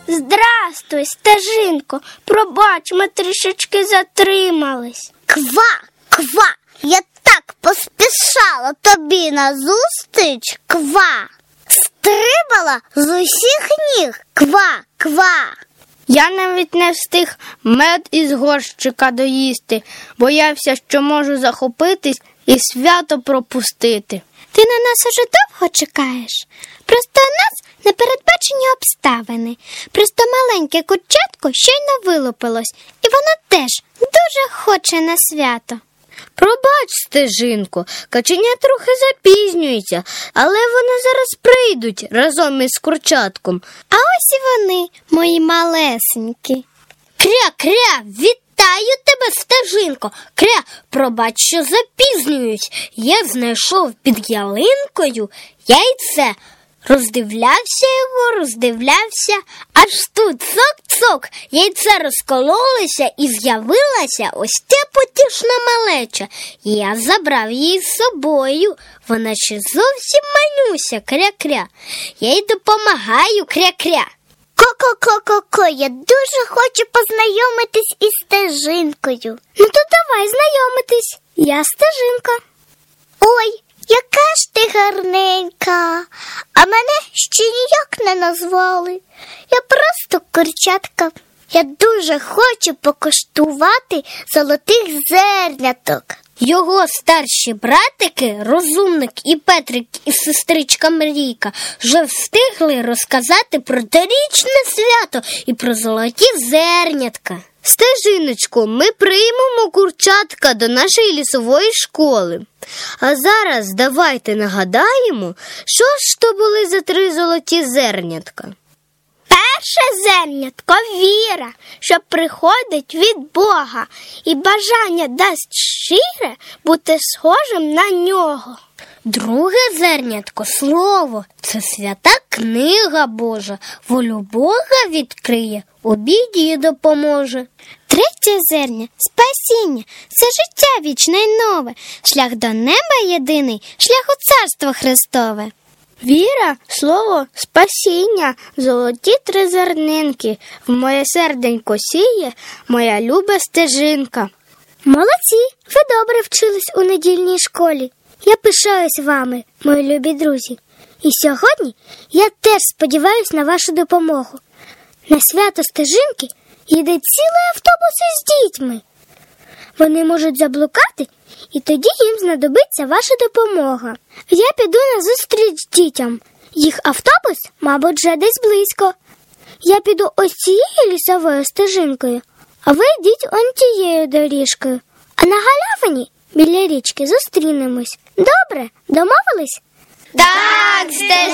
Здрастуй, стежинко, пробач, ми трішечки затримались. Ква, ква, я так поспішала тобі назустріч, ква. Стрибала з усіх ніг, ква, ква. Я навіть не встиг мед із горщика доїсти, боявся, що можу захопитись і свято пропустити. Ти на нас уже довго чекаєш? Просто у нас непередбачені обставини. Просто маленьке курчатко щойно вилупилось, і воно теж дуже хоче на свято. Пробач, стежинко, каченя трохи запізнюється, але вони зараз прийдуть разом із курчатком. А ось і вони, мої малесенькі. Кря-кря, вітаю тебе, стежинко. Кря, пробач, що запізнююсь. Я знайшов під ялинкою яйце. Роздивлявся, аж тут цок-цок, яйце розкололося і з'явилася ось ця потішна малеча. Я забрав її з собою, вона ще зовсім манюся, кря-кря. Я їй допомагаю, кря-кря. Ко-ко-ко-ко-ко, я дуже хочу познайомитись із стежинкою. Ну то давай знайомитись, я стежинка. Ой, яка ж ти гарненька, а мене ще ніяк не назвали. Я просто курчатка. Я дуже хочу покуштувати золотих зерняток. Його старші братики, Розумник і Петрик і сестричка Марійка, вже встигли розказати про торічне свято і про золоті зернятка. Стежиночко, ми приймемо курчатка до нашої лісової школи. А зараз давайте нагадаємо, що ж то були за 3 золоті зернятка. Перше зернятко – віра, що приходить від Бога, і бажання дасть щире бути схожим на нього. Друге зернятко – слово. Це свята книга Божа. Волю Бога відкриє, у біді допоможе. Третє зерня – спасіння. Це життя вічне й нове. Шлях до неба єдиний, шлях у царство Христове. Віра, слово, спасіння, золоті 3 зернинки. В моє серденько сіє моя люба стежинка. Молодці, ви добре вчились у недільній школі. Я пишаюсь вами, мої любі друзі. І сьогодні я теж сподіваюсь на вашу допомогу. На свято стежинки їде цілий автобус із дітьми. Вони можуть заблукати, і тоді їм знадобиться ваша допомога. Я піду на зустріч дітям. Їх автобус, мабуть, вже десь близько. Я піду ось цією лісовою стежинкою, а ви йдіть он тією доріжкою. А на галявині біля річки зустрінемось. Добре? Домовились? Так, стежинко.